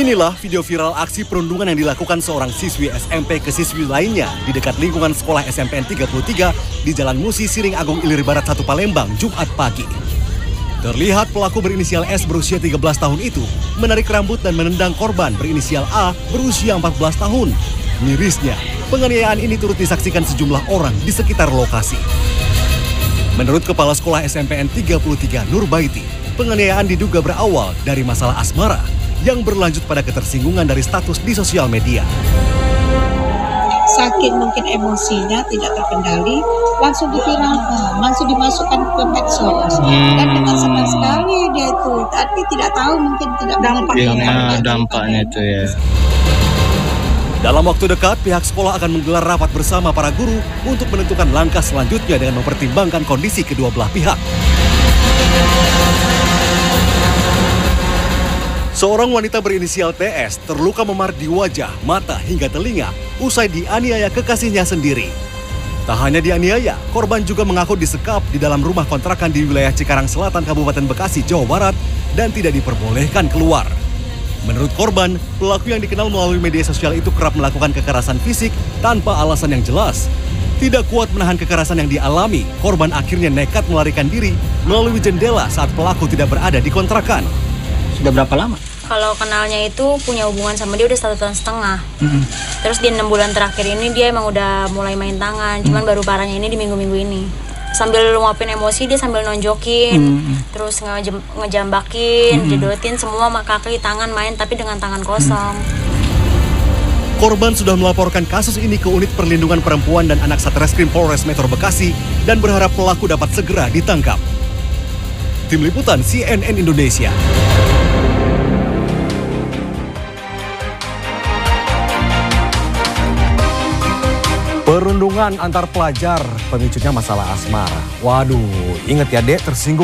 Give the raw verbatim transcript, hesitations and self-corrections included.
Inilah video viral aksi perundungan yang dilakukan seorang siswi S M P ke siswi lainnya di dekat lingkungan sekolah S M P N tiga puluh tiga di Jalan Musi Siring Agung Ilir Barat satu Palembang, Jumat pagi. Terlihat pelaku berinisial S berusia tiga belas tahun itu menarik rambut dan menendang korban berinisial A berusia empat belas tahun. Mirisnya, penganiayaan ini turut disaksikan sejumlah orang di sekitar lokasi. Menurut Kepala Sekolah S M P N tiga puluh tiga Nurbaiti, penganiayaan diduga berawal dari masalah asmara yang berlanjut pada ketersinggungan dari status di sosial media. Sakit mungkin emosinya tidak terkendali, langsung diviralkan, langsung dimasukkan ke medsos. Hmm. Dan dengan senang sekali dia itu, tapi tidak tahu mungkin tidak dampaknya. Nah, dampaknya itu ya. Dalam waktu dekat, pihak sekolah akan menggelar rapat bersama para guru untuk menentukan langkah selanjutnya dengan mempertimbangkan kondisi kedua belah pihak. Seorang wanita berinisial T S terluka memar di wajah, mata, hingga telinga usai dianiaya kekasihnya sendiri. Tak hanya dianiaya, korban juga mengaku disekap di dalam rumah kontrakan di wilayah Cikarang Selatan, Kabupaten Bekasi, Jawa Barat dan tidak diperbolehkan keluar. Menurut korban, pelaku yang dikenal melalui media sosial itu kerap melakukan kekerasan fisik tanpa alasan yang jelas. Tidak kuat menahan kekerasan yang dialami, korban akhirnya nekat melarikan diri melalui jendela saat pelaku tidak berada di kontrakan. Sudah berapa lama? Kalau kenalnya itu punya hubungan sama dia udah satu tahun setengah. Mm-hmm. Terus di enam bulan terakhir ini dia emang udah mulai main tangan. Cuman baru parahnya ini di minggu-minggu ini. Sambil nguapin emosi dia sambil nonjokin, mm-hmm. terus ngejem, ngejambakin, mm-hmm. jedotin semua kaki tangan main tapi dengan tangan kosong. Mm-hmm. Korban sudah melaporkan kasus ini ke Unit Perlindungan Perempuan dan Anak Satreskrim Polres Metro Bekasi dan berharap pelaku dapat segera ditangkap. Tim Liputan C N N Indonesia. Perundungan antar pelajar, pemicunya masalah asmara. Waduh, ingat ya dek, tersinggung.